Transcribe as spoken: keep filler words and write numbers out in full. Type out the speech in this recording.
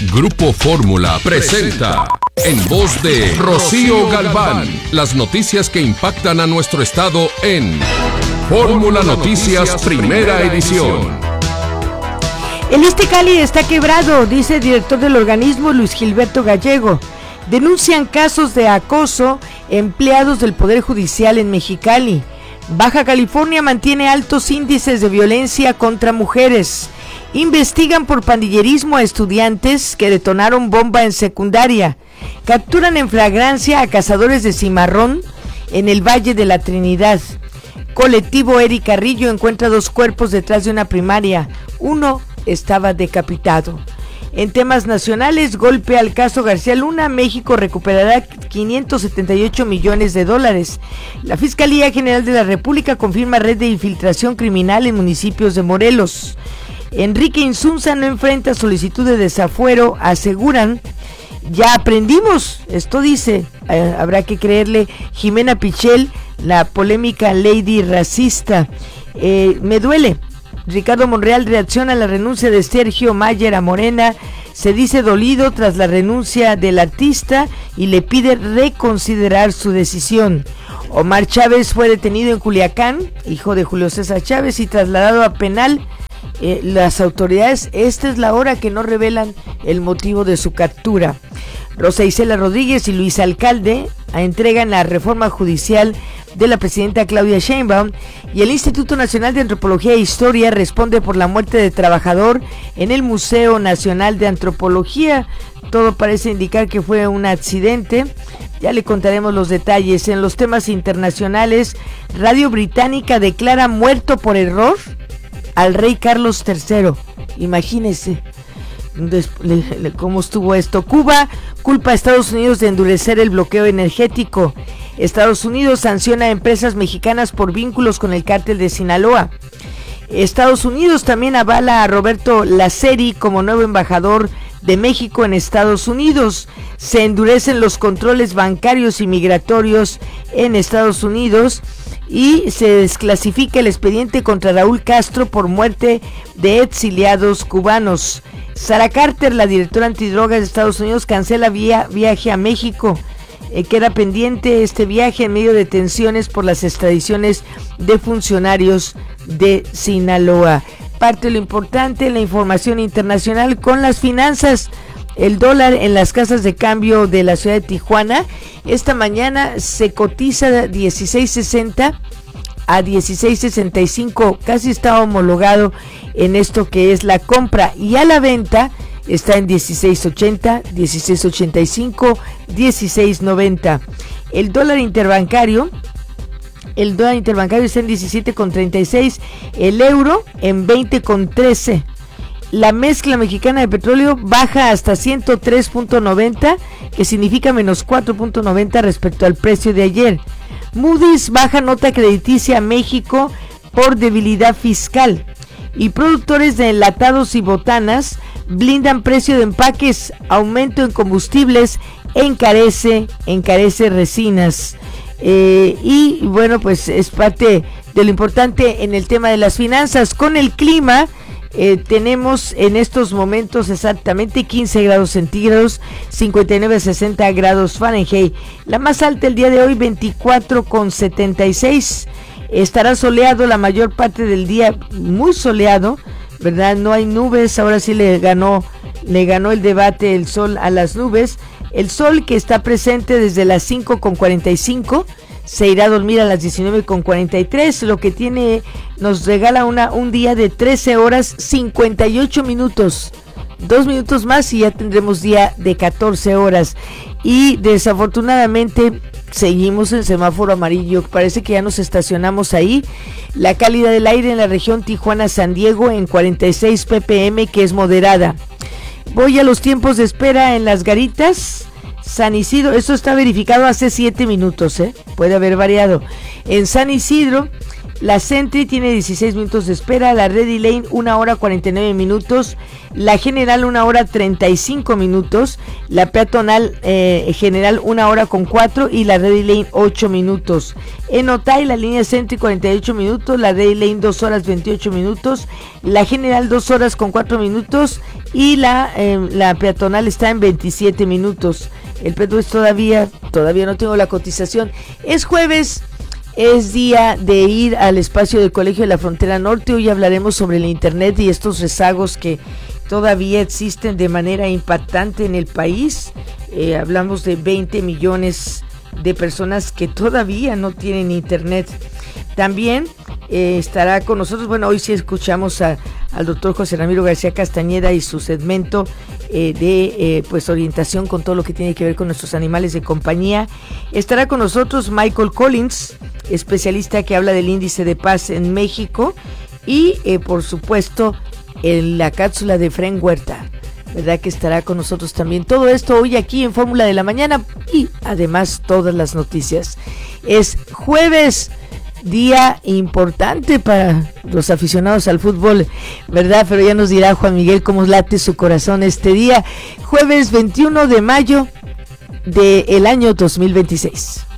Grupo Fórmula presenta, en voz de Rocío Galván, las noticias que impactan a nuestro estado en Fórmula Noticias Primera Edición. El Iztecali está quebrado, dice el director del organismo, Luis Gilberto Gallego. Denuncian casos de acoso empleados del Poder Judicial en Mexicali. Baja California mantiene altos índices de violencia contra mujeres. Investigan por pandillerismo a estudiantes que detonaron bomba en secundaria. Capturan en flagrancia a cazadores de cimarrón en el Valle de la Trinidad. Colectivo Eric Carrillo encuentra dos cuerpos detrás de una primaria. Uno estaba decapitado. En temas nacionales, golpe al caso García Luna, México recuperará quinientos setenta y ocho millones de dólares. La Fiscalía General de la República confirma red de infiltración criminal en municipios de Morelos. Enrique Insunza no enfrenta solicitud de desafuero, aseguran. Ya aprendimos, esto dice, eh, habrá que creerle, Jimena Pichel, la polémica lady racista. Eh, me duele. Ricardo Monreal reacciona a la renuncia de Sergio Mayer a Morena, se dice dolido tras la renuncia del artista y le pide reconsiderar su decisión. Omar Chávez fue detenido en Culiacán, hijo de Julio César Chávez, y trasladado a penal. Eh, las autoridades, esta es la hora que no revelan el motivo de su captura. Rosa Isela Rodríguez y Luis Alcalde entregan la reforma judicial de la presidenta Claudia Sheinbaum, y el Instituto Nacional de Antropología e Historia responde por la muerte de trabajador en el Museo Nacional de Antropología. Todo parece indicar que fue un accidente. Ya le contaremos los detalles. En los temas internacionales, Radio Británica declara muerto por error al rey Carlos tercero. Imagínese cómo estuvo esto. Cuba culpa a Estados Unidos de endurecer el bloqueo energético. Estados Unidos sanciona a empresas mexicanas por vínculos con el cártel de Sinaloa. Estados Unidos también avala a Roberto Laceri como nuevo embajador de México en Estados Unidos. Se endurecen los controles bancarios y migratorios en Estados Unidos y se desclasifica el expediente contra Raúl Castro por muerte de exiliados cubanos. Sara Carter, la directora antidrogas de Estados Unidos, cancela vía, viaje a México. Eh, queda pendiente este viaje en medio de tensiones por las extradiciones de funcionarios de Sinaloa. Parte de lo importante, la información internacional con las finanzas. El dólar en las casas de cambio de la ciudad de Tijuana esta mañana se cotiza dieciséis sesenta a dieciséis sesenta y cinco, casi está homologado en esto que es la compra, y a la venta está en dieciséis ochenta, dieciséis ochenta y cinco, dieciséis noventa. El dólar interbancario, el dólar interbancario está en diecisiete con treinta y seis, el euro en veinte con trece. La mezcla mexicana de petróleo baja hasta ciento tres punto noventa, que significa menos cuatro punto noventa respecto al precio de ayer. Moody's baja nota crediticia a México por debilidad fiscal. Y productores de enlatados y botanas blindan precio de empaques, aumento en combustibles, encarece, encarece resinas. Eh, y bueno, pues es parte de lo importante en el tema de las finanzas. Con el clima, eh, tenemos en estos momentos exactamente quince grados centígrados, cincuenta y nueve a sesenta grados Fahrenheit. La más alta el día de hoy, veinticuatro con setenta y seis. Estará soleado la mayor parte del día, muy soleado, ¿verdad? No hay nubes, ahora sí le ganó, le ganó el debate el sol a las nubes. El sol, que está presente desde las cinco con cuarenta y cinco, se irá a dormir a las diecinueve con cuarenta y tres, lo que tiene, nos regala una, un día de trece horas cincuenta y ocho minutos. Dos minutos más y ya tendremos día de catorce horas. Y desafortunadamente seguimos en semáforo amarillo, parece que ya nos estacionamos ahí. La calidad del aire en la región Tijuana-San Diego en cuarenta y seis ppm, que es moderada. Voy a los tiempos de espera en las garitas. San Isidro, esto está verificado hace siete minutos, ¿eh? Puede haber variado. En San Isidro, la Sentry tiene dieciséis minutos de espera, la Ready Lane una hora cuarenta y nueve minutos, la General una hora treinta y cinco minutos, la Peatonal eh, General una hora con cuatro y la Ready Lane ocho minutos. En Otay, la línea Sentry cuarenta y ocho minutos, la Ready Lane dos horas veintiocho minutos, la General dos horas con cuatro minutos y la, eh, la peatonal está en veintisiete minutos. El Petro es todavía, todavía no tengo la cotización. Es jueves, es día de ir al espacio del Colegio de la Frontera Norte. Hoy hablaremos sobre el internet y estos rezagos que todavía existen de manera impactante en el país. Eh, hablamos de veinte millones de personas que todavía no tienen internet. También eh, estará con nosotros, bueno, hoy sí escuchamos a, al doctor José Ramiro García Castañeda y su segmento eh, de eh, pues orientación con todo lo que tiene que ver con nuestros animales de compañía. Estará con nosotros Michael Collins, especialista que habla del índice de paz en México, y eh, por supuesto en la cápsula de Fren Huerta, ¿verdad? Que estará con nosotros también. Todo esto hoy aquí en Fórmula de la Mañana y además todas las noticias. Es jueves, día importante para los aficionados al fútbol, ¿verdad? Pero ya nos dirá Juan Miguel cómo late su corazón este día. Jueves veintiuno de mayo del año dos mil veintiséis.